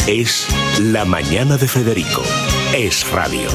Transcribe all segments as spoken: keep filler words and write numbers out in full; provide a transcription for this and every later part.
Es La Mañana de Federico. Es Radio.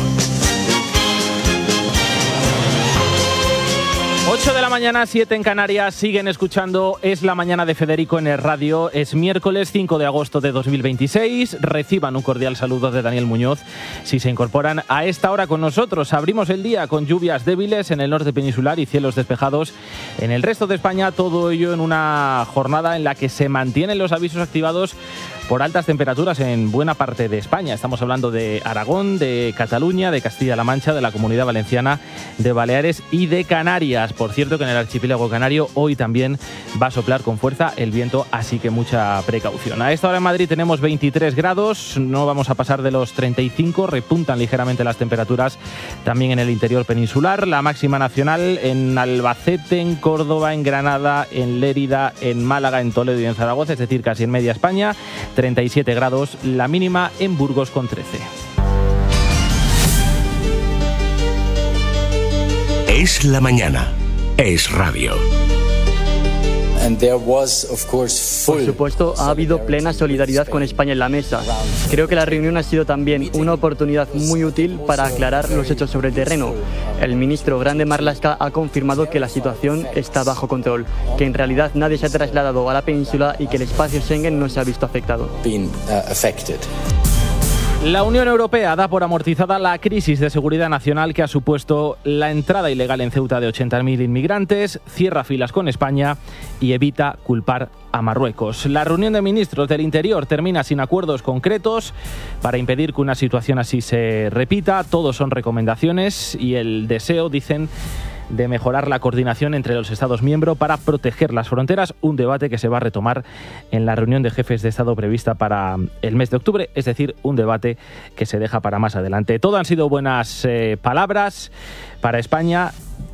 ocho de la mañana, siete en Canarias, siguen escuchando Es la Mañana de Federico en el radio. Es miércoles cinco de agosto de dos mil veintiséis. Reciban un cordial saludo de Daniel Muñoz. Si se incorporan a esta hora con nosotros, abrimos el día con lluvias débiles en el norte peninsular y cielos despejados en el resto de España. Todo ello en una jornada en la que se mantienen los avisos activados por altas temperaturas en buena parte de España. Estamos hablando de Aragón, de Cataluña, de Castilla-La Mancha, de la Comunidad Valenciana, de Baleares y de Canarias. Por cierto, que en el archipiélago canario hoy también va a soplar con fuerza el viento, así que mucha precaución. A esta hora en Madrid tenemos veintitrés grados, no vamos a pasar de los treinta y cinco, repuntan ligeramente las temperaturas también en el interior peninsular. La máxima nacional en Albacete, en Córdoba, en Granada, en Lérida, en Málaga, en Toledo y en Zaragoza, es decir, casi en media España. treinta y siete grados, la mínima en Burgos con trece. Es la mañana. Es Radio. Por supuesto, ha habido plena solidaridad con España en la mesa. Creo que la reunión ha sido también una oportunidad muy útil para aclarar los hechos sobre el terreno. El ministro Grande Marlaska ha confirmado que la situación está bajo control, que en realidad nadie se ha trasladado a la península y que el espacio Schengen no se ha visto afectado. La Unión Europea da por amortizada la crisis de seguridad nacional que ha supuesto la entrada ilegal en Ceuta de ochenta mil inmigrantes, cierra filas con España y evita culpar a Marruecos. La reunión de ministros del Interior termina sin acuerdos concretos para impedir que una situación así se repita. Todos son recomendaciones y el deseo, dicen, de mejorar la coordinación entre los Estados miembros para proteger las fronteras, un debate que se va a retomar en la reunión de jefes de Estado prevista para el mes de octubre, es decir, un debate que se deja para más adelante. Todo han sido buenas eh, palabras para España.